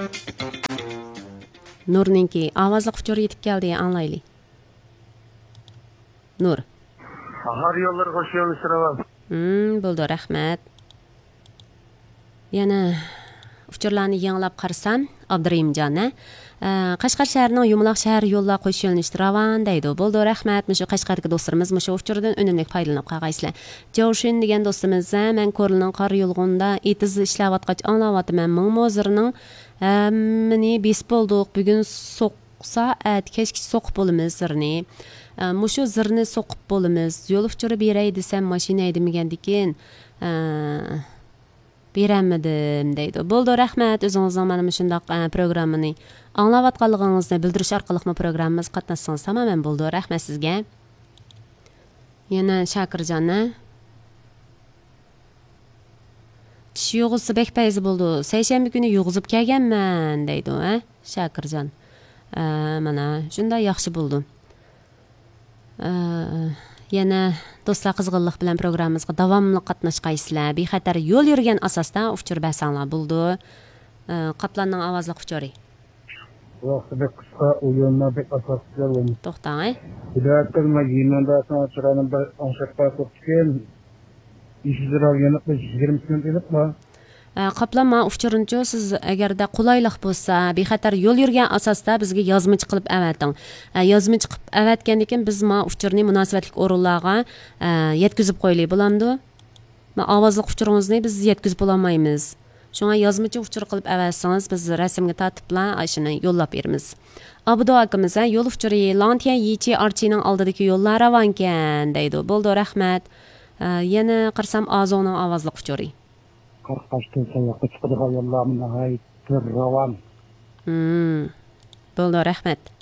Nurninki ovozli uchur yetib keldi, anglayli. Nur. Har yo'llar xo'sh yo'lishiraman. Bo'ldi, rahmat. Yana uchurlarni yanglab qarsam, Abdurahimjon, Qashqar shahrining Yumaloq shahar yo'llar qo'yish yo'linishi ravan deydi. Bo'ldi, rahmat. Mushu Qashqardagi do'stlarimiz mushu uchurdan unumli foydalanib qolgaysizlar. Javshin degan do'stimiz, men Ko'rlining qor yo'lg'unda etiz ishlayotgach anglayapman. Mingmozirning meni bes bo'ldik. Bugun so'qsa, kechki so'qib bo'lamiz zirni. Mushu zirni so'qib bo'lamiz. Yo'l uchuri beray desam, mashina haydamagandikin beramadim deydi. Bo'ldi, rahmat. O'zingizning mana shundoq programmani anglayotganligingizni bildirish orqali programmamiz qatnashsangiz tamamen bo'ldi. Rahmat sizga. Yana Shakirjonni tish yog'isi bek payzi bo'ldi. Seshanba kuni yog'izib kelganman deydi, Shakirjon. Mana shunda yaxshi bo'ldi. Yana do'stlar qizg'inlik bilan programmamizga davomli qatnashqaysizlar. Bexatar yo'l yurgan asosda uchur basanglar bo'ldi. Qaplanning ovozli uchuri. Vaqti bek qisqa, o'yinlar bek asosli bo'ldi. To'xtang. Hidoyatdan majinada so'rani bir onshaqqa qo'ygan. İşler alyanıp 20 minut edip mi? Qaplanma uchurunchu siz agarda qulaylik bo'lsa, bexatar yo'l yurgan asosda bizga yozmachi qilib avating. Yozmachi qilib avatgandan keyin biz ma uchurni munosabatli o'rinlarga yetkazib qo'ylik bo'lamdi. Ma ovozli uchuringizni biz yetkazib olmaymiz. Shunga yozmachi uchur qilib avatsangiz biz rasmga tartibla shuni yo'llab beramiz. Abdu akamiz yo'l uchuri Lantian Yichi Archining oldidagi yo'llar ravankan deydi. Bo'ldi, rahmat. Yana qarsam Azoning ovozli uchuri. Qarqashdan sayoqqa chiqadigan yo'llarni hayt ravan. Bo'ldi, rahmat.